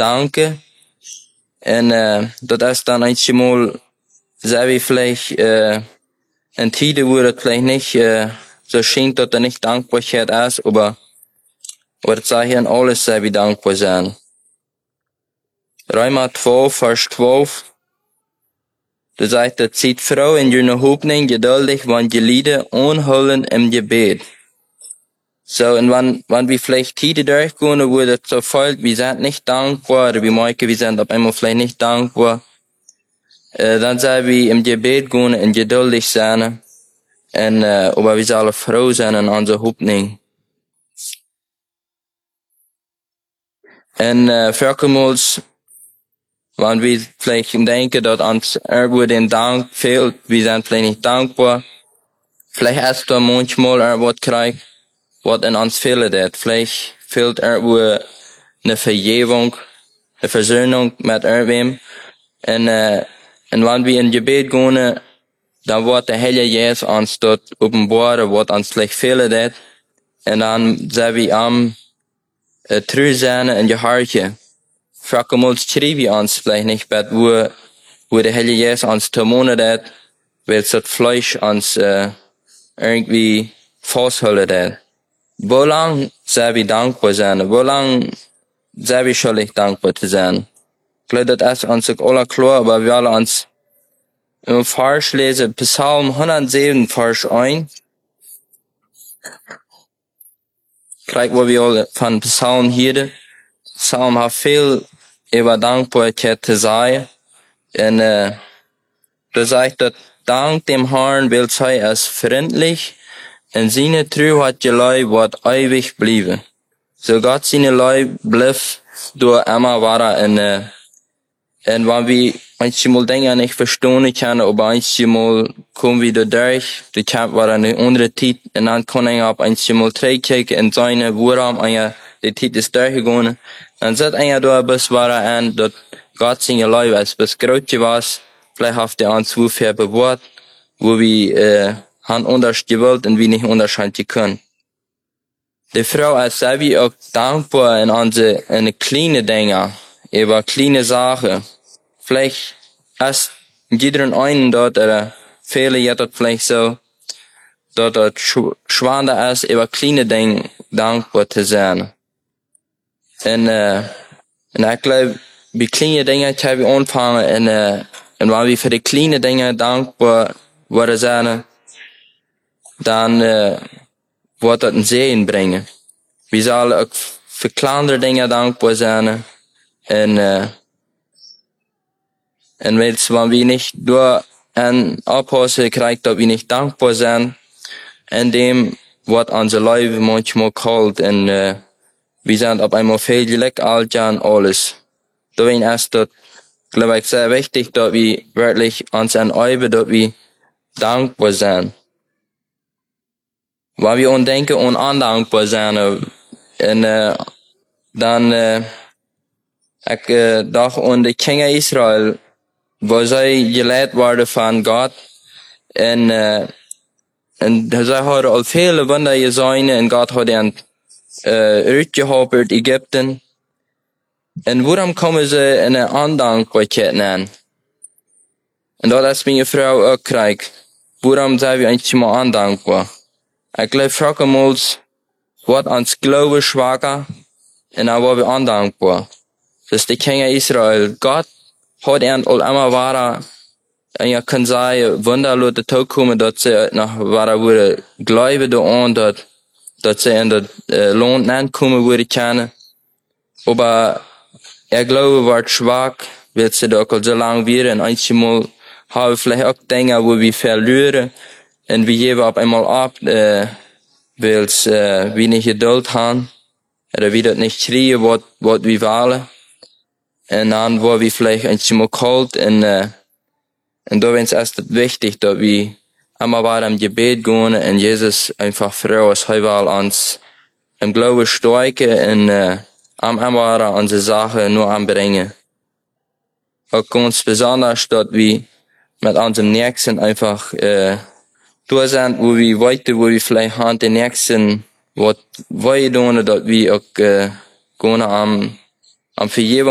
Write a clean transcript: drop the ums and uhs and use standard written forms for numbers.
bedanken. En dat is dan eenmaal, zei we vielleicht, in tijden wo het vielleicht nicht so scheint, dat nicht Dankbarkeit ist, aber het sei hier in alles sei wir dankbar sein. Römer 12, Vers 12. Da sagt er, zieht Frau in jullie Hoffnung geduldig, want je lieden onhullen im Gebet. So, und wenn wir vielleicht Tide durchgehen, wo das so folgt, wir sind nicht dankbar, oder wir merken, wir sind auf einmal vielleicht nicht dankbar, dann sollen wir im Gebet gehen und geduldig sein, und, aber wir sollen froh sein in unserer Hoffnung. Und, vielmals, wenn wir vielleicht denken, dass uns irgendwo den Dank fehlt, wir sind vielleicht nicht dankbar, vielleicht ist da manchmal irgendwas kriegt, was in uns fehlt. Vielleicht fehlt irgendwo eine Vergebung, eine Versöhnung mit irgendwem. Und wenn wir in Gebet gehen, dann wird der Heilige Geist uns dort offenbaren, was uns vielleicht fehlt. Und dann sind wir am treu sein in die Hartje. Vielmals schreiben wir uns vielleicht nicht, wo der Heilige Geist uns termonen hat, weil das Fleisch uns irgendwie festhält. Wo lang sind wir dankbar sein? Wo lang sind wir schuldig dankbar zu sein? Ich glaube, das ist uns auch alle klar, aber wir wollen uns im Vers lesen, Psalm 107, Vers 1. Kijk wat we al van Psalm hier. Psalm hat viel über Dankbarkeit zu sagen. Und da sagt er, dank dem Herrn will sei es freundlich, und seine Treuheit gelei wird ewig bleiben. So Gott seine Lei bleibt durch immer weiter. Und wenn wir manchmal Dinge nicht verstehen können, aber manchmal kommen wir da durch, die Kampf war eine andere Zeit, und dann kann ich ab manchmal zurückkicken in seine Wohnraum, die Zeit ist durchgegangen, dann sieht da bis weiter an, dass Gott seine Lei ist, bis Grötje war, vielleicht hat er uns wofür bewahrt, wo wir, han anders gewollt und wir nicht unterscheiden können. Die Frau ist selber auch dankbar in kleine Dinge, über kleine Sachen. Vielleicht ist jeder einen dort, oder viele jetzt vielleicht so, dass das schwanger ist, über kleine Dinge dankbar zu sein. Und ich glaube, bei kleinen Dingen können wir anfangen, und wenn wir für die kleinen Dinge dankbar sein, dann wird das einen Segen bringen. Wir sollen auch für kleinere Dinge dankbar sein. Und wenn wir nicht durch ein Abhassen kriegen, dass wir nicht dankbar sind, in dem wird unser Leben manchmal kalt, und wir sind auf einmal viel gleich alt und alles. Deswegen ist das, glaube ich, sehr wichtig, dass wir wirklich uns anüben, dass wir dankbar sind. Weil wir denken und undankbar sind, und dann ich dachte an die Kinder Israel, wo sie gelehrt worden von Gott, und sie haben al viele Wunder gesehen, und Gott hat ihnen uitgeholpen Ägypten. Und warum kommen sie in eine Undankbarkeit an? Und das ist meine Frau auch kriegt. Warum sind wir eigentlich mal undankbar? Ich glaube, vielmals wird uns Glaube schwacher, und dann werden wir undankbar. Das ist die Kinder Israel. Gott hat ihnen all immer weiter, und ihr könnt sagen, Wunder lassen zukommen, dass sie nach weiter wurde glauben daran, dass sie in das Land ankommen würde können. Aber ihr Glaube wird schwach, weil sie doch so lang werden, und einmal haben wir vielleicht auch Dinge, wo wir verlieren, und wir geben auf einmal ab, weil wir nicht Geduld haben, oder wir das nicht kriegen, was wir wollen. Und dann war wir vielleicht einmal kalt, und da ist es wichtig, dass wir immer weiter im Gebet gehen, und Jesus einfach froh ist, er will uns im Glauben stärken, und immer weiter unsere Sache nur anbringen. Auch ganz besonders, dass wir mit unserem Nächsten einfach da sind, wo wir vielleicht haben, den Nächsten, was wir tun, dass wir auch gerne am Vergeben